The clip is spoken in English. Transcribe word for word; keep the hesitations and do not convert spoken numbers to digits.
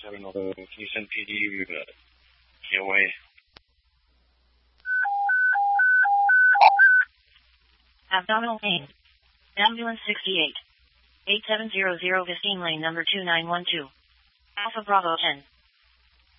下面的金山 P D 日本结尾。 Abdominal pain. Ambulance sixty-eight. eight seven zero zero Vistine Lane number two nine one two. Alpha Bravo ten.